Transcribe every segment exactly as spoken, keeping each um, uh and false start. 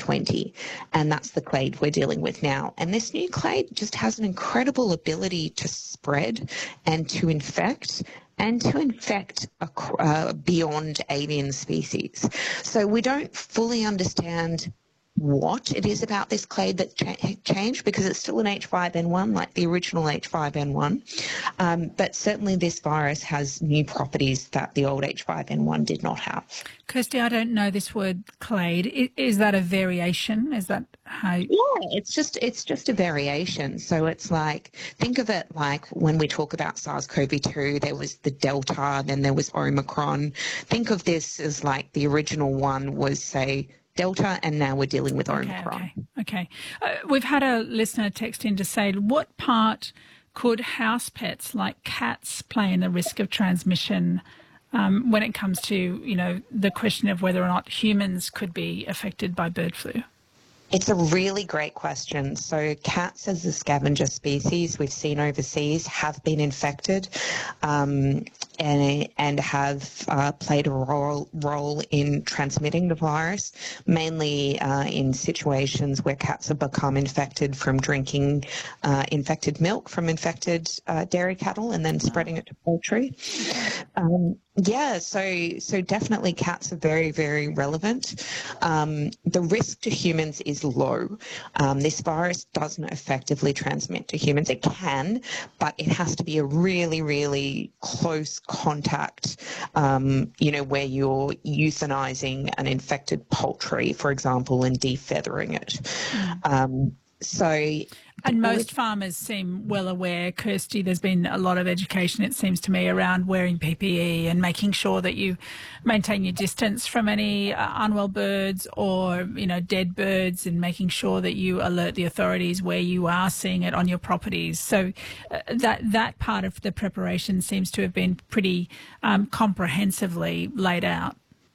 twenty, and that's the clade we're dealing with now. And this new clade just has an incredible ability to spread and to infect and to infect uh, beyond avian species. So we don't fully understand what it is about this clade that cha- changed, because it's still an H five N one, like the original H five N one. Um, but certainly this virus has new properties that the old H five N one did not have. Kirsty, I don't know this word clade. Is, is that a variation? Is that how? Yeah, it's just it's just a variation. So it's like, think of it like when we talk about SARS-C o V two, there was the Delta, then there was Omicron. Think of this as like the original one was, say, Delta, and now we're dealing with Omicron. Okay, okay. Uh, we've had a listener text in to say, what part could house pets like cats play in the risk of transmission um, when it comes to, you know, the question of whether or not humans could be affected by bird flu? It's a really great question. So cats as a scavenger species we've seen overseas have been infected um, and, and have uh, played a role, role in transmitting the virus, mainly uh, in situations where cats have become infected from drinking uh, infected milk from infected uh, dairy cattle and then spreading it to poultry. Um, Yeah, so so definitely cats are very, very relevant. Um, the risk to humans is low. Um, this virus doesn't effectively transmit to humans. It can, but it has to be a really, really close contact, um, you know, where you're euthanizing an infected poultry, for example, and defeathering it. Mm. Um, so... And most farmers seem well aware, Kirsty. There's been a lot of education, it seems to me, around wearing P P E and making sure that you maintain your distance from any uh, unwell birds or, you know, dead birds, and making sure that you alert the authorities where you are seeing it on your properties. So uh, that that part of the preparation seems to have been pretty um, comprehensively laid out.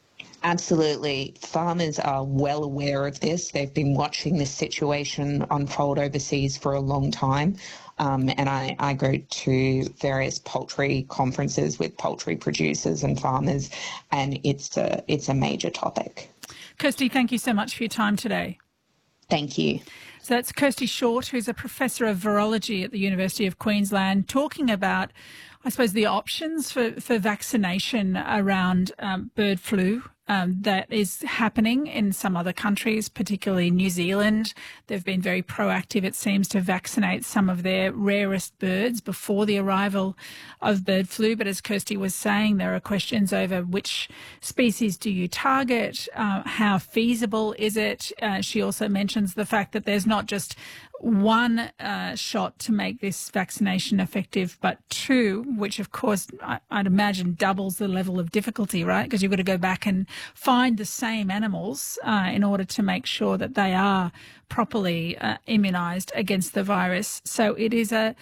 Absolutely. Farmers are well aware of this. They've been watching this situation unfold overseas for a long time. Um, and I, I go to various poultry conferences with poultry producers and farmers, and it's a, it's a major topic. Kirsty, thank you so much for your time today. Thank you. So that's Kirsty Short, who's a professor of virology at the University of Queensland, talking about, I suppose, the options for, for vaccination around um, bird flu. Um, that is happening in some other countries, particularly New Zealand. They've been very proactive, it seems, to vaccinate some of their rarest birds before the arrival of bird flu. But as Kirsty was saying, there are questions over which species do you target, uh, how feasible is it? Uh, she also mentions the fact that there's not just one uh, shot to make this vaccination effective, but two, which of course I, I'd imagine doubles the level of difficulty, right? Because you've got to go back and find the same animals uh, in order to make sure that they are properly uh, immunised against the virus. So it is a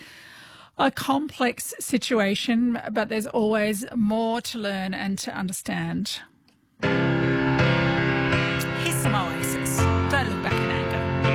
a complex situation, but there's always more to learn and to understand.